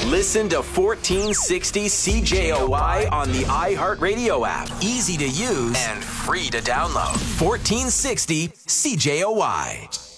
Listen to 1460 CJOY on the iHeartRadio app. Easy to use and free to download. 1460 CJOY.